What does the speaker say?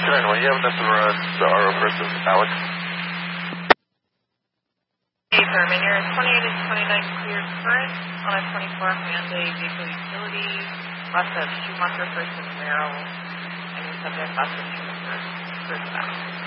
When you have nothing runs, the RO person, Alex. Hey, Thurman, you're 28 and 29 cleared current on a 24 Hyundai vehicle utility, lots of Schumacher versus Merrill, and your subject lots of Schumacher first back.